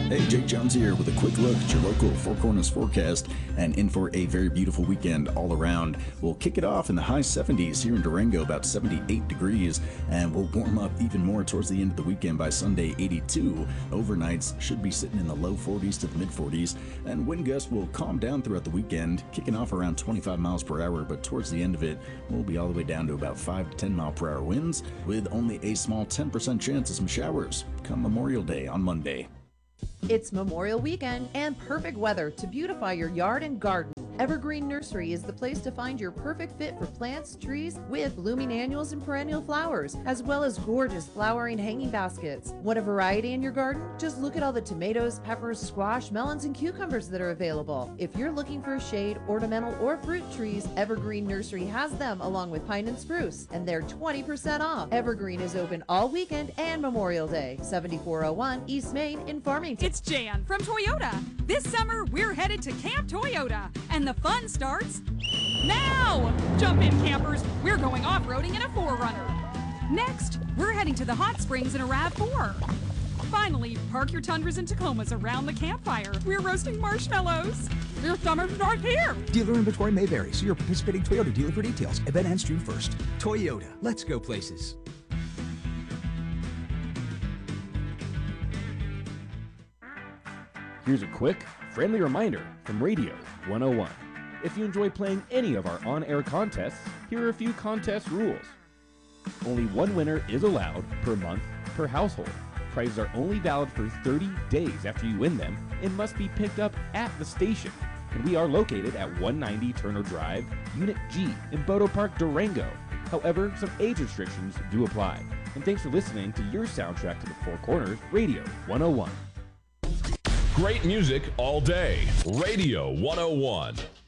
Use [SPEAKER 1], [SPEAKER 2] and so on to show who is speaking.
[SPEAKER 1] Hey, Jake Jones here with a quick look at your local Four Corners forecast and in for a very beautiful weekend all around. We'll kick it off in the high 70s here in Durango, about 78 degrees, and we'll warm up even more towards the end of the weekend by Sunday, 82. Overnights should be sitting in the low 40s to the mid 40s, and wind gusts will calm down throughout the weekend, kicking off around 25 miles per hour, but towards the end of it, we'll be all the way down to about 5 to 10 mile per hour winds, with only a small 10% chance of some showers come Memorial Day on Monday.
[SPEAKER 2] It's Memorial Weekend and perfect weather to beautify your yard and garden. Evergreen Nursery is the place to find your perfect fit for plants, trees with blooming annuals and perennial flowers, as well as gorgeous flowering hanging baskets. Want a variety in your garden? Just look at all the tomatoes, peppers, squash, melons, and cucumbers that are available. If you're looking for shade, ornamental, or fruit trees, Evergreen Nursery has them along with pine and spruce, and they're 20% off. Evergreen is open all weekend and Memorial Day. 7401 East Main in Farmington.
[SPEAKER 3] It's Jan from Toyota. This summer, we're headed to Camp Toyota, and the fun starts now! Jump in, campers. We're going off-roading in a 4Runner. Next, we're heading to the hot springs in a RAV4. Finally, park your Tundras and Tacomas around the campfire. We're roasting marshmallows. Your summer starts here.
[SPEAKER 4] Dealer inventory may vary. See your participating Toyota dealer for details. Event ends June 1st. Toyota. Let's go places.
[SPEAKER 5] Here's a quick, friendly reminder from Radio 101. If you enjoy playing any of our on-air contests, here are a few contest rules. Only one winner is allowed per month per household. Prizes are only valid for 30 days after you win them and must be picked up at the station. And we are located at 190 Turner Drive, Unit G in Bodo Park, Durango. However, some age restrictions do apply. And thanks for listening to your soundtrack to the Four Corners, Radio 101.
[SPEAKER 6] Great music all day. Radio 101.